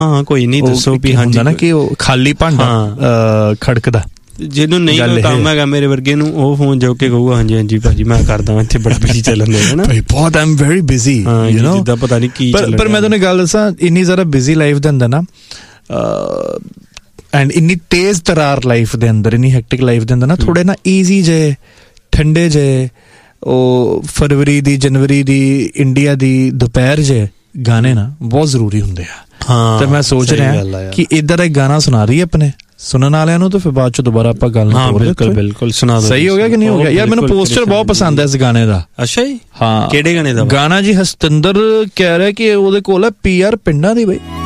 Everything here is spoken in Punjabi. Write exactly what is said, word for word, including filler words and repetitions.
ਹਾਂ ਕੋਈ ਨਹੀਂ ਦੱਸੋ ਵੀ ਹਾਂਜੀ ਨਾ ਕਿ ਉਹ ਖਾਲੀ ਭਾਂਡਾ ਖੜਕਦਾ, ਜਿਹਨੂੰ ਨਹੀਂ ਕੰਮ ਹੈਗਾ ਮੇਰੇ ਵਰਗੇ ਨੂੰ ਉਹ ਫੋਨ ਜੋ ਕੇ ਕਹੂਗਾ ਹਾਂਜੀ ਹਾਂਜੀ ਭਾਜੀ ਮੈਂ ਕਰਦਾ ਇੱਥੇ ਬੜਾ ਬਿਜ਼ੀ ਚੱਲਣ ਦੇ ਨਾ ਬਹੁਤ I am very busy you know ਜਿੱਦਾਂ ਪਤਾ ਨਹੀਂ ਕੀ ਚੱਲ ਰਿਹਾ। ਪਰ ਮੈਂ ਤੁਹਾਨੂੰ ਗੱਲ ਦੱਸਾਂ, ਇੰਨੀ ਜ਼ਿਆਦਾ ਬਿਜ਼ੀ ਲਾਈਫ ਦੇ ਅੰਦਰ ਨਾ ਐਂਡ ਇੰਨੀ ਤੇਜ਼ ਤਰਾਰ ਲਾਈਫ ਦੇ ਅੰਦਰ, ਇੰਨੀ ਹੈਕਟਿਕ ਲਾਈਫ ਦੇ ਅੰਦਰ ਨਾ ਥੋੜੇ ਨਾ ਈਜ਼ੀ ਜੇ ਠੰਡੇ ਜੇ ਉਹ ਫਰਵਰੀ ਦੀ ਜਨਵਰੀ ਦੀ ਇੰਡੀਆ ਦੀ ਦੁਪਹਿਰ ਜੇ ਗਾਣੇ ਨਾ ਬਹੁਤ ਜ਼ਰੂਰੀ ਹੁੰਦੇ ਆ। ਹਾਂ ਤੇ ਮੈਂ ਸੋਚ ਰਿਹਾ ਕਿ ਇੱਧਰ ਇੱਕ ਗਾਣਾ ਸੁਣਾ ਰਹੀ ਆਪਣੇ ਸੁਣਨ ਵਾਲਿਆਂ ਨੂੰ, ਤੇ ਫਿਰ ਬਾਅਦ ਚ ਦੁਬਾਰਾ ਆਪਾਂ ਗੱਲ ਨਾ ਕਰੀਏ। ਬਿਲਕੁਲ ਬਿਲਕੁਲ ਸੁਣਾ ਦੋ। ਸਹੀ ਹੋ ਗਿਆ ਕਿ ਨਹੀਂ ਹੋ ਗਿਆ? ਯਾਰ ਮੈਨੂੰ ਪੋਸਟਰ ਬਹੁਤ ਪਸੰਦ ਹੈ ਇਸ ਗਾਣੇ ਦਾ। ਅੱਛਾ ਜੀ? ਹਾਂ। ਕਿਹੜੇ ਗਾਣੇ ਦਾ? ਗਾਣਾ ਜੀ ਹਸਤਿੰਦਰ ਕਹਿ ਰਿਹਾ ਕਿ ਉਹਦੇ ਕੋਲ ਹੈ ਪੀ ਆਰ ਪਿੰਡਾਂ ਦੀ ਬਈ।